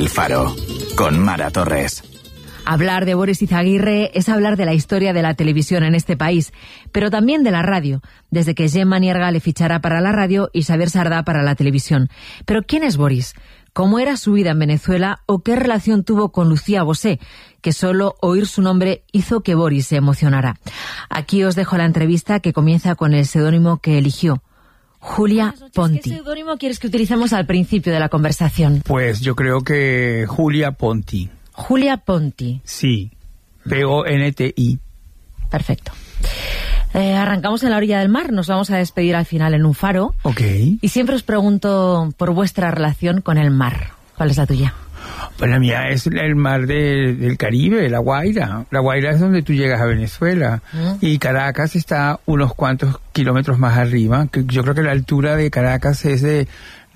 El Faro, con Mara Torres. Hablar de Boris Izaguirre es hablar de la historia de la televisión en este país, pero también de la radio, desde que Gemma Nierga le fichará para la radio y Xavier Sardá para la televisión. Pero ¿quién es Boris? ¿Cómo era su vida en Venezuela o qué relación tuvo con Lucía Bosé, que solo oír su nombre hizo que Boris se emocionara? Aquí os dejo la entrevista, que comienza con el seudónimo que eligió: Julia Ponti. ¿Qué seudónimo quieres que utilicemos al principio de la conversación? Pues yo creo que Julia Ponti. Julia Ponti. Sí, Ponti. Perfecto. Arrancamos en la orilla del mar, nos vamos a despedir al final en un faro. Ok. Y siempre os pregunto por vuestra relación con el mar. ¿Cuál es la tuya? Pues la mía es el mar del Caribe, La Guaira. La Guaira es donde tú llegas a Venezuela. Y Caracas está unos cuantos kilómetros más arriba. Yo creo que la altura de Caracas es de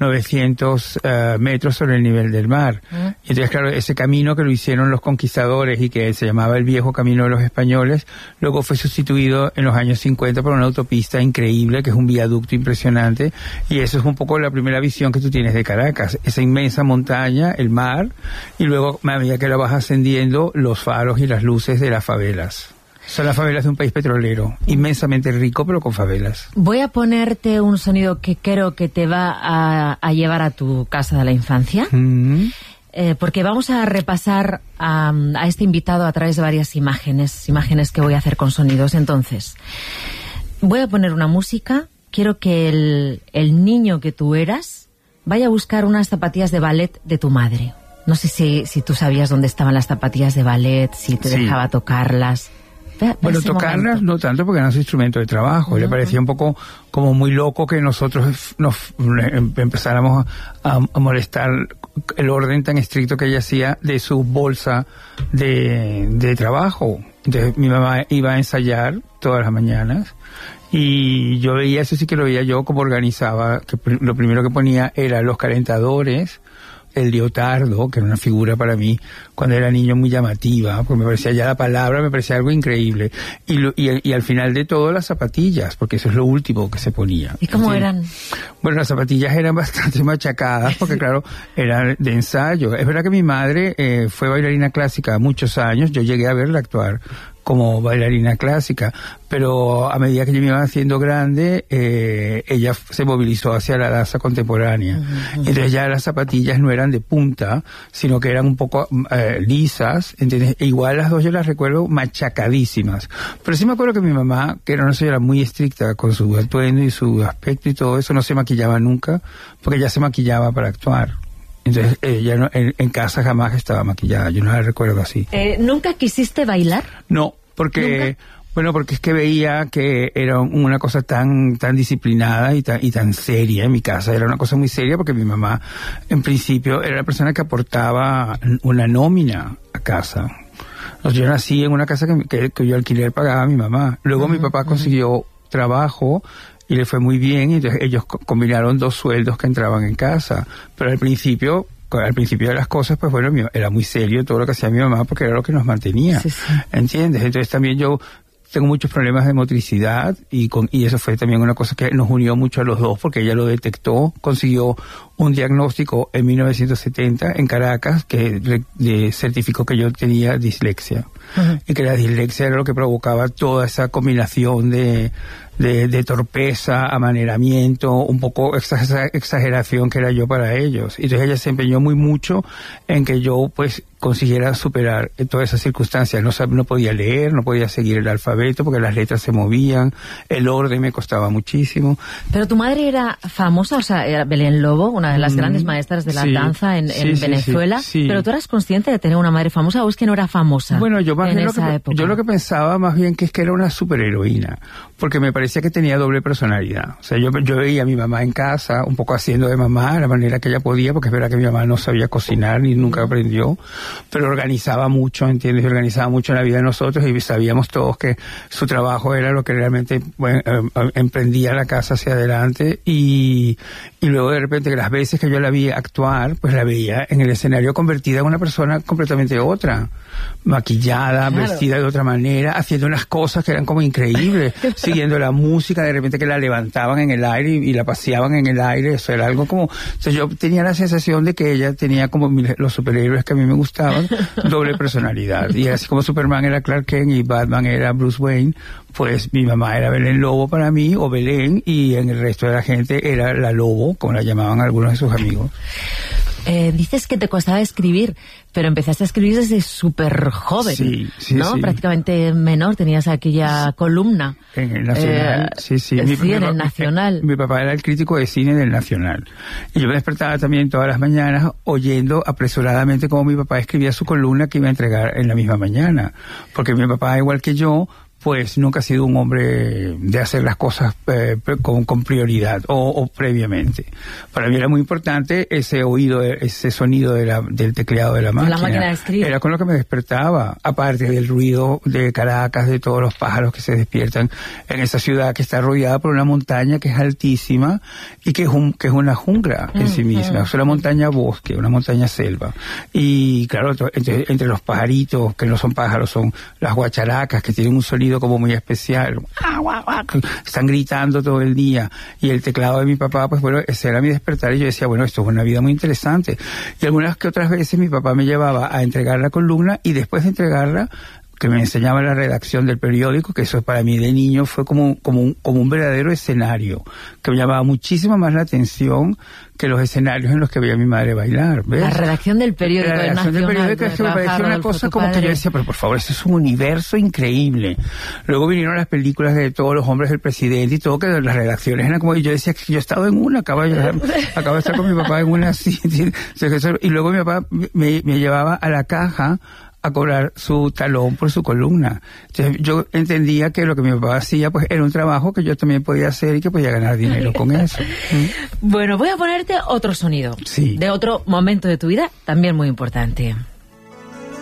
900 metros sobre el nivel del mar. Y entonces, claro, ese camino que lo hicieron los conquistadores y que se llamaba el viejo camino de los españoles, luego fue sustituido en los años 50 por una autopista increíble, que es un viaducto impresionante, y eso es un poco la primera visión que tú tienes de Caracas, esa inmensa montaña, el mar, y luego, a medida que la vas ascendiendo, los faros y las luces de las favelas. Son las favelas de un país petrolero, inmensamente rico, pero con favelas. Voy a ponerte un sonido que creo que te va a llevar a tu casa de la infancia, porque vamos a repasar a este invitado a través de varias imágenes que voy a hacer con sonidos. Entonces, voy a poner una música. Quiero que el niño que tú eras vaya a buscar unas zapatillas de ballet de tu madre. No sé si tú sabías dónde estaban las zapatillas de ballet, si te dejaba tocarlas. Bueno, tocarlas no tanto, porque eran su instrumento de trabajo. Le parecía un poco como muy loco que nosotros nos empezáramos a molestar el orden tan estricto que ella hacía de su bolsa de trabajo. Entonces mi mamá iba a ensayar todas las mañanas y yo veía, eso sí que lo veía yo, como organizaba, que lo primero que ponía era los calentadores, el leotardo, que era una figura para mí cuando era niño muy llamativa, porque me parecía, ya la palabra me parecía algo increíble, y al final de todo las zapatillas, porque eso es lo último que se ponía. ¿Y cómo eran? Bueno, las zapatillas eran bastante machacadas, porque claro, eran de ensayo. Es verdad que mi madre fue bailarina clásica muchos años, yo llegué a verla actuar como bailarina clásica, pero a medida que yo me iba haciendo grande, ella se movilizó hacia la danza contemporánea. Entonces ya las zapatillas no eran de punta, sino que eran un poco lisas, ¿entiendes? E igual las dos yo las recuerdo machacadísimas. Pero sí me acuerdo que mi mamá, que era una señora muy estricta con su atuendo y su aspecto y todo eso, no se maquillaba nunca, porque ella se maquillaba para actuar. Entonces ella no, en casa jamás estaba maquillada, yo no la recuerdo así. ¿Nunca quisiste bailar? No, porque... ¿Nunca? Bueno, porque es que veía que era una cosa tan disciplinada y tan seria en mi casa. Era una cosa muy seria porque mi mamá, en principio, era la persona que aportaba una nómina a casa. Yo nací en una casa que yo alquiler pagaba a mi mamá. Luego mi papá consiguió trabajo y le fue muy bien, y entonces ellos combinaron dos sueldos que entraban en casa. Pero al principio de las cosas, pues bueno, era muy serio todo lo que hacía mi mamá, porque era lo que nos mantenía. Sí. ¿Entiendes? Entonces también yo tengo muchos problemas de motricidad y eso fue también una cosa que nos unió mucho a los dos, porque ella lo detectó, consiguió un diagnóstico en 1970 en Caracas que certificó que yo tenía dislexia. Y que la dislexia era lo que provocaba toda esa combinación de torpeza, amaneramiento, un poco exageración que era yo para ellos. Entonces ella se empeñó mucho en que yo pues consiguiera superar todas esas circunstancias. No podía leer, no podía seguir el alfabeto porque las letras se movían, el orden me costaba muchísimo. Pero tu madre era famosa, o sea, era Belén Lobo, una de las grandes maestras de la danza en Venezuela, pero tú eras consciente de tener una madre famosa, o es que no era famosa. Bueno, yo más bien yo lo que pensaba más bien que es que era una superheroína, porque me parecía que tenía doble personalidad. O sea, yo veía a mi mamá en casa, un poco haciendo de mamá, de la manera que ella podía, porque es verdad que mi mamá no sabía cocinar ni nunca aprendió, pero organizaba mucho, ¿entiendes? Organizaba mucho la vida de nosotros y sabíamos todos que su trabajo era lo que realmente emprendía la casa hacia adelante, y luego de repente que las veces que yo la vi actuar, pues la veía en el escenario convertida en una persona completamente otra, maquillada, claro, vestida de otra manera, haciendo unas cosas que eran como increíbles, siguiendo la música, de repente que la levantaban en el aire y la paseaban en el aire, eso era algo como... Entonces yo tenía la sensación de que ella tenía como los superhéroes que a mí me gustaban, doble personalidad, y así como Superman era Clark Kent y Batman era Bruce Wayne, pues mi mamá era Belén Lobo para mí, o Belén, y en el resto de la gente era la Lobo, como la llamaban algunos de sus amigos. Dices que te costaba escribir, pero empezaste a escribir desde súper joven, sí, ¿no? Sí. Prácticamente menor, tenías aquella columna. En el Nacional, sí. En el Nacional. Mi papá era el crítico de cine del Nacional. Y yo me despertaba también todas las mañanas oyendo apresuradamente cómo mi papá escribía su columna que iba a entregar en la misma mañana. Porque mi papá, igual que yo, pues nunca ha sido un hombre de hacer las cosas con prioridad o previamente. Para mí era muy importante ese oído, ese sonido del tecleado de la máquina. La máquina de escribir. Era con lo que me despertaba, aparte del ruido de Caracas, de todos los pájaros que se despiertan en esa ciudad que está rodeada por una montaña que es altísima y que es una jungla en sí misma. Es una montaña bosque, una montaña selva. Y claro, entre los pajaritos, que no son pájaros, son las guacharacas, que tienen un sonido como muy especial, están gritando todo el día, y el teclado de mi papá, pues bueno, ese era mi despertar, y yo decía, bueno, esto es una vida muy interesante. Y algunas que otras veces mi papá me llevaba a entregar la columna, y después de entregarla, que me enseñaba la redacción del periódico, que eso para mí de niño fue como un verdadero escenario, que me llamaba muchísimo más la atención que los escenarios en los que veía a mi madre bailar, ¿ves? La redacción del periódico del Nacional. La redacción del periódico es que me parecía una cosa como que yo decía, pero por favor, esto es un universo increíble. Luego vinieron las películas de todos los hombres del presidente y todo, que las redacciones eran como, y yo decía que yo he estado en una, acabo de estar con mi papá en una así, y luego mi papá me llevaba a la caja a cobrar su talón por su columna. Entonces yo entendía que lo que mi papá hacía pues era un trabajo que yo también podía hacer y que podía ganar dinero con eso. Bueno, voy a ponerte otro sonido, sí, de otro momento de tu vida también muy importante.